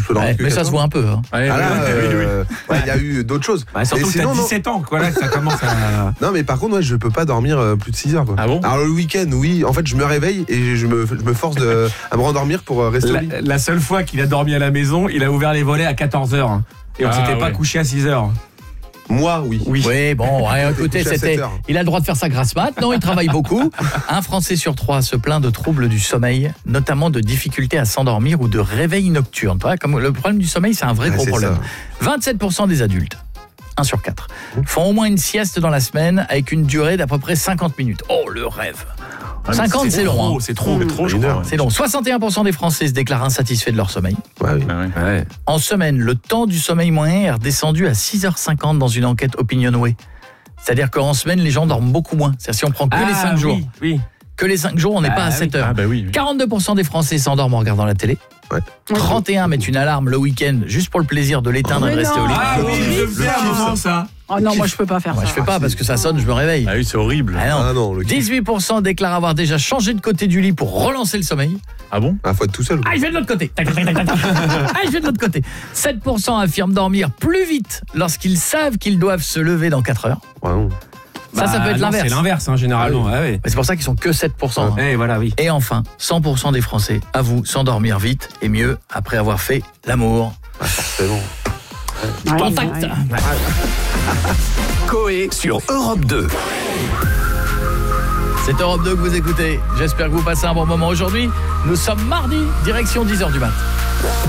peux dormir que Mais 4 ça se voit un peu. Hein. il y a eu d'autres choses. Surtout que t'as 17 ans, quoi, là, ça commence à... Non, mais par contre, je peux pas dormir plus de 6 heures, quoi. Ah bon? Alors, le week-end, oui. En fait, je me réveille et je me force à me rendormir pour rester au lit. La seule fois qu'il a dormi à la maison, il a ouvert les volets à 14h. Et on s'était pas couché à 6h. Moi, oui. Oui, bon, écoutez, couché à 7 heures. il a le droit de faire sa grasse mat. Non, il travaille beaucoup. Un Français sur 3 se plaint de troubles du sommeil, notamment de difficultés à s'endormir ou de réveil nocturne. Comme le problème du sommeil, c'est un vrai gros problème. 27% des adultes, 1 sur 4, font au moins une sieste dans la semaine avec une durée d'à peu près 50 minutes. Oh, le rêve. 50, c'est long. C'est trop, je crois. C'est long. 61% des Français se déclarent insatisfaits de leur sommeil. Ouais. En semaine, le temps du sommeil moyen est redescendu à 6h50 dans une enquête Opinionway. C'est-à-dire qu'en semaine, les gens dorment beaucoup moins. C'est-à-dire si on prend que les 5 jours. Oui. Que les 5 jours, on n'est pas à 7 heures. Ah bah oui. 42% des Français s'endorment en regardant la télé. Ouais. 31 mettent une alarme le week-end juste pour le plaisir de l'éteindre et de rester au lit. Ah oui, je faisais à un moment ça. Oh non, moi je peux pas faire Moi, ça. je fais pas parce que ça sonne, je me réveille. Ah oui, c'est horrible. Ah non. le kiff. 18% déclarent avoir déjà changé de côté du lit pour relancer le sommeil. Ah bon? Faut être tout seul. Ah, je vais de l'autre côté. Tac, tac, tac, tac, tac. Ah, je vais de l'autre côté. 7% affirment dormir plus vite lorsqu'ils savent qu'ils doivent se lever dans 4 heures. Ouais. Ça peut être l'inverse. C'est l'inverse, généralement. Mais c'est pour ça qu'ils sont que 7%. hein. Voilà, oui. Et enfin, 100% des Français avouent s'endormir vite et mieux après avoir fait l'amour. Forcément. Contact. Coé sur Europe 2. C'est Europe 2 que vous écoutez. J'espère que vous passez un bon moment aujourd'hui. Nous sommes mardi, direction 10h du mat'.